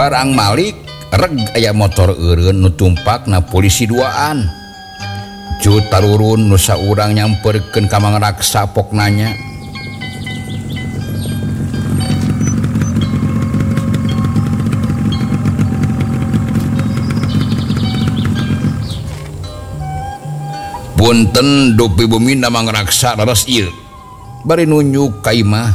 barang Malik reg aya motor eureun nu tumpakna polisi duaan. Ju tarurun nu saurang nyamperkeun ka Mang Raksa pok nanya. Punten dupi bumina Mang Raksa leres ieu. Bari nunjuk ka imah.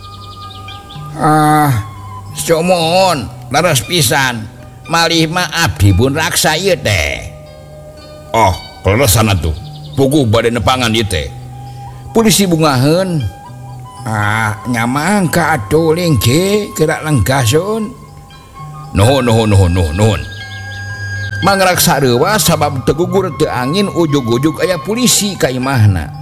Somohon leres pisan. Malih mah abdi pun raksa ieu teh. Oh, leresan atuh. Puguh bade nepangan ieu teh. Polisi bungaheun. Nyamang ka atuh lengke gerak lenggasun. Nuhun. Mang Raksa reuwas sabab teu gugur teu angin ujug-ujug aya polisi ka imahna.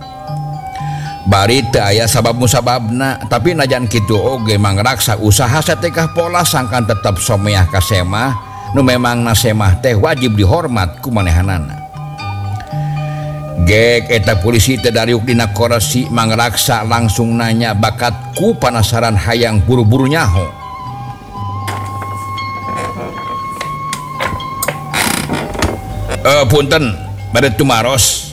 Bari teu aya sabab musababna, tapi najan kitu oge Mang Raksa usaha satekah pola sangkan tetep someah ka semah nu memangna semah teh wajib dihormat ku manehanana. Gek eta polisi teh dariuk dina koresi, Mang Raksa langsung nanya bakat ku panasaran hayang buru-buru nyaho. Punten bade tumaros.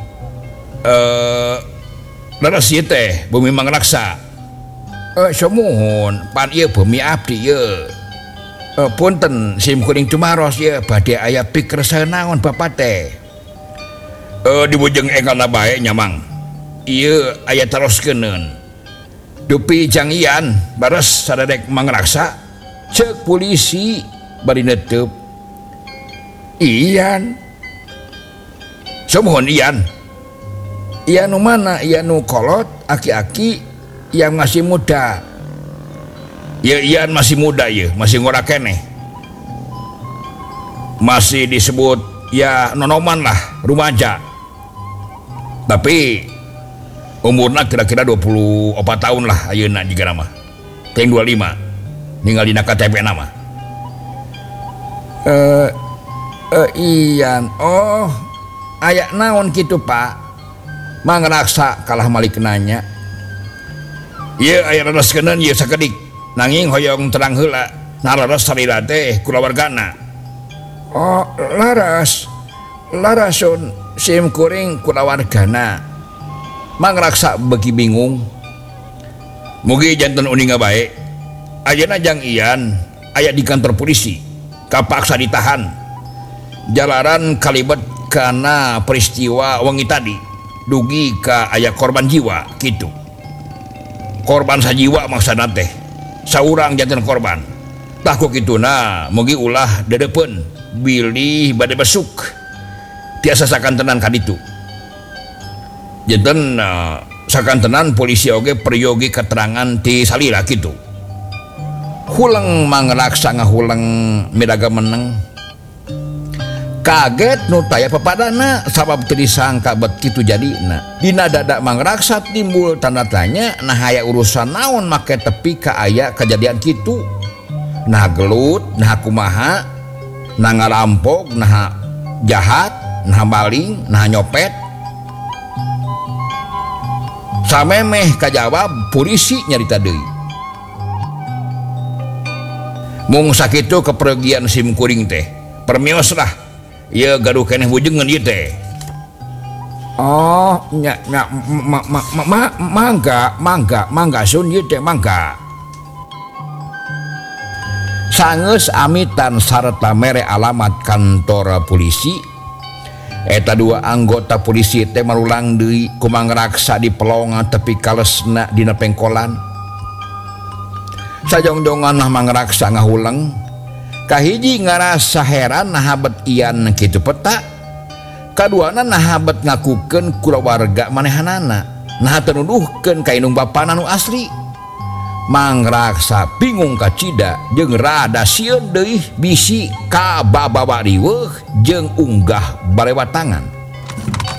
Leres ieu teh bumi Mang Raksa. Samuhun pan ieu bumi abdi ieu. Punten sim kuring tumaros ieu bade aya pikir saeunaon Bapak teh. Dibujeng enggalna bae nyamang. Ieu aya teroskeun. Dupi Jang Ian bares sadadek Mang Raksa. Ceuk polisi bari netep. Ian. Samuhun Ian. Ian nu mana? Ian nu kolot, aki-aki yang masih muda. Ya Ian masih muda ya, masih ngora keneh. Masih disebut ya nonoman lah, rumaja. Tapi umurna kira-kira 24 tahun lah ayeuna jigana mah. Teng 25. Ninggal dina KTP nama. Ian. Oh, aya naon kitu Pak? Mang Raksa kalah Malik nanya. Ieu aya lereskeun ieu sakedik. Nanging hoyong terang heula. Naleres salila teh kulawargana. Oh, larasun sim kuring kulawargana. Mang Raksa beuki bingung. Mugi janten uninga bae. Ayeuna Jang Ian aya di kantor polisi. Kapaksa ditahan. Jalaran kalibet kana peristiwa wengi tadi. Dugi ka aya korban jiwa gitu. Korban sajiwa maksana teh. Saurang janten korban. Tah ku kituna mugi ulah dedepeun bilih bade besuk. Tiasa sakantenan ka ditu. Janten sakantenan polisi oge peryogi keterangan ti salila kitu. Hulang Mang Raksa ngahulang midaga meneng. Kaget nu taya pepadana sabab teu disangka bet kitu jadina. Dina dada Mang Raksa timbul tanda tanya, nah aya urusan naon make tepi ka aya kejadian kitu. Nah gelut, nah kumaha, nah ngarampok, nah jahat, nah maling, nah nyopet. Samemeh kajawab polisi nyarita deui. Mung sakitu kepergian sim kuring teh. Permios lah. Ieu gaduh keneh bujengeun ieu teh. Oh, mangga sun ieu teh mangga. Sangeus amitan sarta mere alamat kantor polisi. Eta dua anggota polisi teh marulang deui ku Mang Raksa di pelongan tepi kalesna dina pengkolan. Sajongjongan Mang Raksa ngahulang. Kahiji ngarasa heran nahabet Ian kitu peta. Kaduana nahabet ngakukeun kulawarga manehanana. Nah tenuduhkeun ka indung bapana nu asli. Mang Raksa bingung kacida jeung rada sieun deui bisi ka babawa riweuh jeung unggah barewatangan.